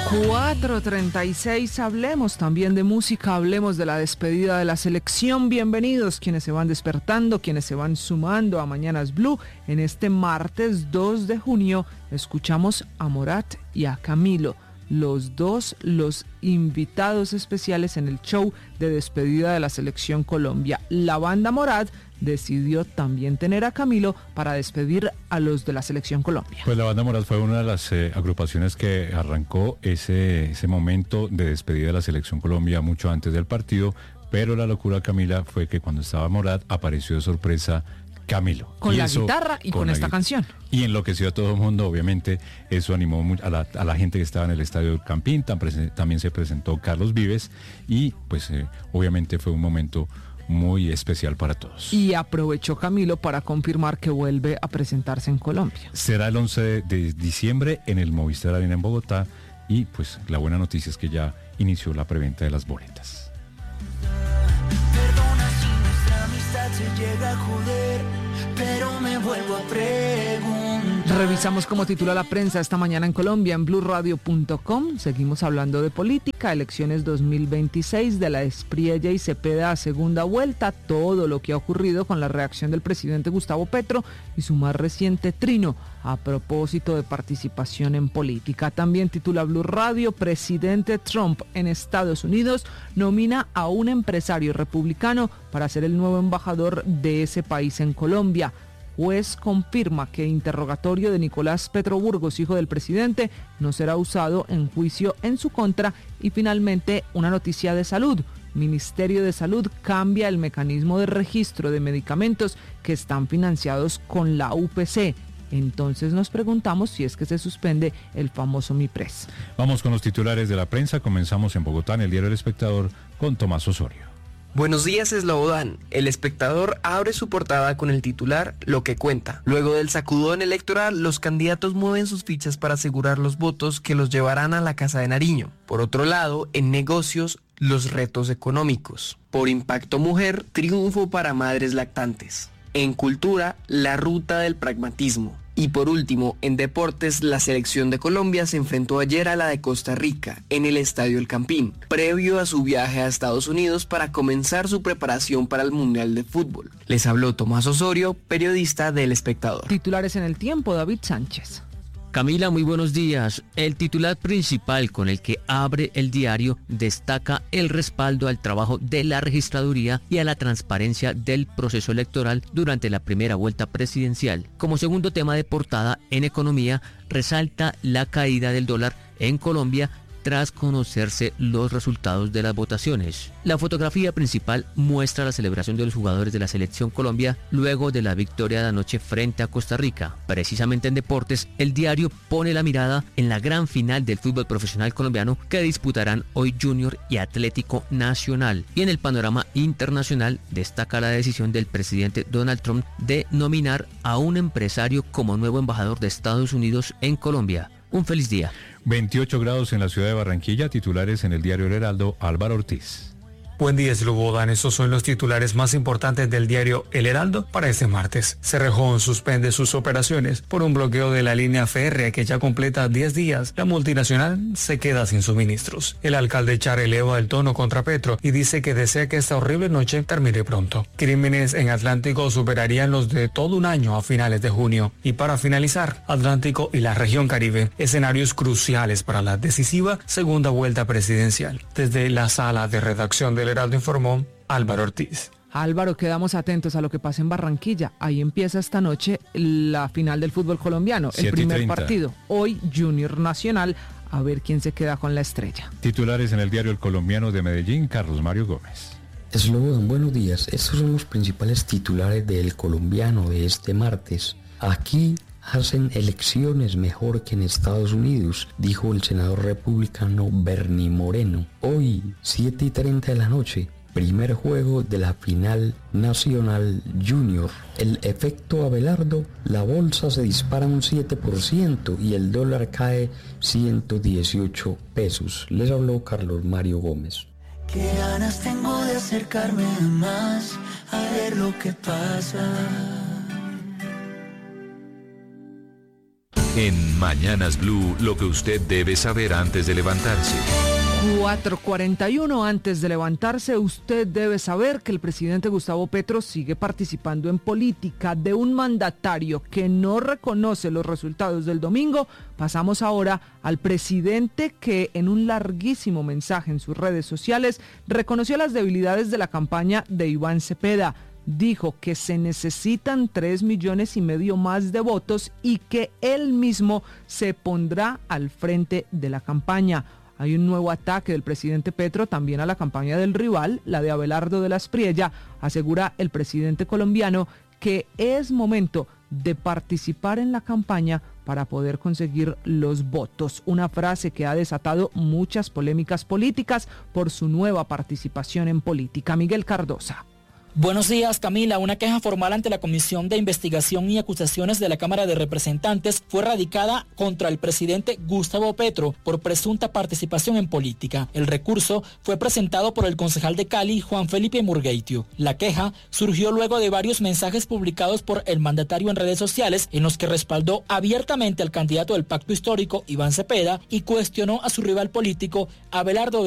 4:36, hablemos también de música, hablemos de la despedida de la selección. Bienvenidos quienes se van despertando, quienes se van sumando a Mañanas Blue. En este martes 2 de junio escuchamos a Morat y a Camilo, los dos los invitados especiales en el show de despedida de la selección Colombia. La banda Morat decidió también tener a Camilo para despedir a los de la selección Colombia. Pues la banda Morat fue una de las agrupaciones que arrancó ese momento de despedida de la selección Colombia mucho antes del partido, pero la locura, Camila, fue que cuando estaba Morat apareció de sorpresa Camilo. Con la guitarra y con esta canción. Y enloqueció a todo el mundo, obviamente. Eso animó a la gente que estaba en el estadio del Campín. También se presentó Carlos Vives y pues obviamente fue un momento muy especial para todos. Y aprovechó Camilo para confirmar que vuelve a presentarse en Colombia. Será el 11 de diciembre en el Movistar Arena en Bogotá y pues la buena noticia es que ya inició la preventa de las boletas. Perdona si nuestra amistad se llega a joder, pero me vuelvo a preguntar. Revisamos cómo titula la prensa esta mañana en Colombia en blurradio.com. Seguimos hablando de política, elecciones 2026, de la Espriella y Cepeda a segunda vuelta, todo lo que ha ocurrido con la reacción del presidente Gustavo Petro y su más reciente trino a propósito de participación en política. También titula Blue Radio, presidente Trump en Estados Unidos nomina a un empresario republicano para ser el nuevo embajador de ese país en Colombia. Juez confirma que interrogatorio de Nicolás Petro Burgos, hijo del presidente, no será usado en juicio en su contra. Y finalmente, una noticia de salud. Ministerio de Salud cambia el mecanismo de registro de medicamentos que están financiados con la UPC. Entonces nos preguntamos si es que se suspende el famoso MIPRES. Vamos con los titulares de la prensa. Comenzamos en Bogotá, en el diario El Espectador, con Tomás Osorio. Buenos días, Eslobodan. El Espectador abre su portada con el titular Lo que cuenta. Luego del sacudón electoral, los candidatos mueven sus fichas para asegurar los votos que los llevarán a la Casa de Nariño. Por otro lado, en negocios, los retos económicos. Por impacto mujer, triunfo para madres lactantes. En cultura, la ruta del pragmatismo. Y por último, en deportes, la selección de Colombia se enfrentó ayer a la de Costa Rica, en el Estadio El Campín, previo a su viaje a Estados Unidos para comenzar su preparación para el Mundial de Fútbol. Les habló Tomás Osorio, periodista del Espectador. Titulares en el tiempo, David Sánchez. Camila, muy buenos días. El titular principal con el que abre el diario destaca el respaldo al trabajo de la registraduría y a la transparencia del proceso electoral durante la primera vuelta presidencial. Como segundo tema de portada, en economía, resalta la caída del dólar en Colombia tras conocerse los resultados de las votaciones. La fotografía principal muestra la celebración de los jugadores de la selección Colombia luego de la victoria de anoche frente a Costa Rica. Precisamente en deportes, el diario pone la mirada en la gran final del fútbol profesional colombiano que disputarán hoy Junior y Atlético Nacional. Y en el panorama internacional destaca la decisión del presidente Donald Trump de nominar a un empresario como nuevo embajador de Estados Unidos en Colombia. Un feliz día. 28 grados en la ciudad de Barranquilla, titulares en el diario El Heraldo, Álvaro Ortiz. Buen día, Slobodan. Estos son los titulares más importantes del diario El Heraldo para este martes. Cerrejón suspende sus operaciones por un bloqueo de la línea férrea que ya completa 10 días. La multinacional se queda sin suministros. El alcalde Char eleva el tono contra Petro y dice que desea que esta horrible noche termine pronto. Crímenes en Atlántico superarían los de todo un año a finales de junio. Y para finalizar, Atlántico y la región Caribe, escenarios cruciales para la decisiva segunda vuelta presidencial. Desde la sala de redacción del Heraldo informó Álvaro Ortiz. Álvaro, quedamos atentos a lo que pasa en Barranquilla. Ahí empieza esta noche la final del fútbol colombiano, el primer partido. Hoy Junior Nacional, a ver quién se queda con la estrella. Titulares en el diario El Colombiano de Medellín, Carlos Mario Gómez. Slobodan, buenos días. Estos son los principales titulares del Colombiano de este martes. Aquí hacen elecciones mejor que en Estados Unidos, dijo el senador republicano Bernie Moreno. Hoy, 7:30 de la noche, primer juego de la final nacional Junior. El efecto Abelardo, la bolsa se dispara un 7% y el dólar cae 118 pesos. Les habló Carlos Mario Gómez. Qué ganas tengo de acercarme más a ver lo que pasa. En Mañanas Blue, lo que usted debe saber antes de levantarse. 4:41 antes de levantarse, usted debe saber que el presidente Gustavo Petro sigue participando en política. De un mandatario que no reconoce los resultados del domingo, pasamos ahora al presidente que en un larguísimo mensaje en sus redes sociales reconoció las debilidades de la campaña de Iván Cepeda. Dijo que se necesitan 3,5 millones más de votos y que él mismo se pondrá al frente de la campaña. Hay un nuevo ataque del presidente Petro también a la campaña del rival, la de Abelardo de la Espriella. Asegura el presidente colombiano que es momento de participar en la campaña para poder conseguir los votos. Una frase que ha desatado muchas polémicas políticas por su nueva participación en política. Miguel Cardosa. Buenos días, Camila. Una queja formal ante la Comisión de Investigación y Acusaciones de la Cámara de Representantes fue radicada contra el presidente Gustavo Petro por presunta participación en política. El recurso fue presentado por el concejal de Cali, Juan Felipe Murgueitio. La queja surgió luego de varios mensajes publicados por el mandatario en redes sociales en los que respaldó abiertamente al candidato del Pacto Histórico, Iván Cepeda, y cuestionó a su rival político, Abelardo